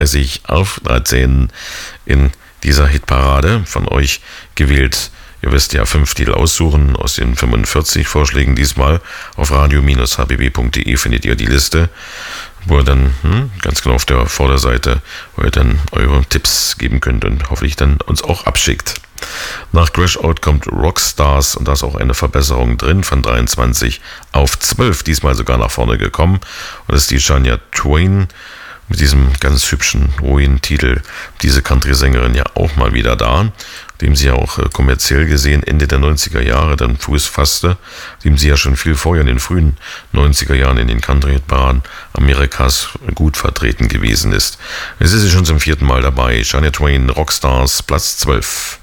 auf 13 in dieser Hitparade. Von euch gewählt, ihr wisst ja, 5 Titel aussuchen aus den 45 Vorschlägen diesmal. Auf radio-hbb.de findet ihr die Liste, wo ihr dann ganz genau auf der Vorderseite, wo ihr dann eure Tipps geben könnt und hoffentlich dann uns auch abschickt. Nach Crash Out kommt Rockstars und da ist auch eine Verbesserung drin, von 23 auf 12, diesmal sogar nach vorne gekommen. Und das ist die Shania Twain mit diesem ganz hübschen, ruhigen Titel. Diese Country-Sängerin ja auch mal wieder da, dem sie ja auch kommerziell gesehen Ende der 90er Jahre dann Fuß fasste, dem sie ja schon viel vorher in den frühen 90er Jahren in den Country-Hitparaden Amerikas gut vertreten gewesen ist. Es ist sie schon zum 4. Mal dabei. Shania Twain, Rockstars, Platz 12.